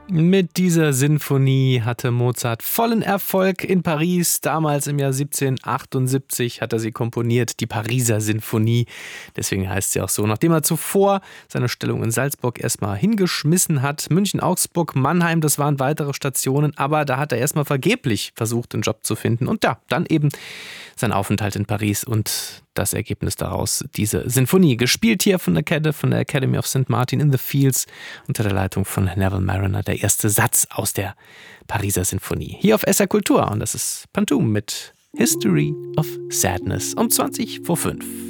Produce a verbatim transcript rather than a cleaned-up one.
Mit dieser Sinfonie hatte Mozart vollen Erfolg in Paris. Damals im Jahr siebzehnhundertachtundsiebzig hat er sie komponiert, die Pariser Sinfonie. Deswegen heißt sie auch so. Nachdem er zuvor seine Stellung in Salzburg erstmal hingeschmissen hat, München, Augsburg, Mannheim, das waren weitere Stationen, aber da hat er erstmal vergeblich versucht, einen Job zu finden. Und ja, dann eben sein Aufenthalt in Paris und das Ergebnis daraus, diese Sinfonie. Gespielt hier von der, Acad- von der Academy of Saint Martin in the Fields unter der Leitung von Neville Marriner, der erste Satz aus der Pariser Sinfonie. Hier auf S R Kultur und das ist Pantoum mit History of Sadness um zwanzig vor fünf.